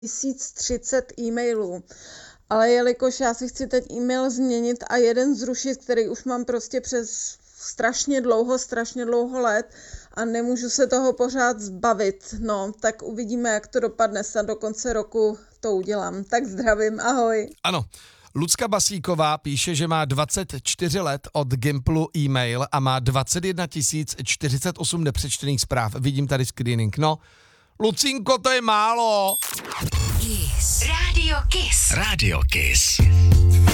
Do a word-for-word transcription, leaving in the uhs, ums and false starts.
tisíc třicet e-mailů. Ale jelikož já si chci teď e-mail změnit a jeden zrušit, který už mám prostě přes strašně dlouho, strašně dlouho let a nemůžu se toho pořád zbavit, no, tak uvidíme, jak to dopadne, snad do konce roku to udělám. Tak zdravím, ahoj. Ano, Lucka Basíková píše, že má dvacet čtyři let od Gimplu e-mail a má dvacet jedna tisíc čtyřicet osm nepřečtených zpráv. Vidím tady screening. No, Lucinko, to je málo. Kiss. Radio Kiss. Radio Kiss.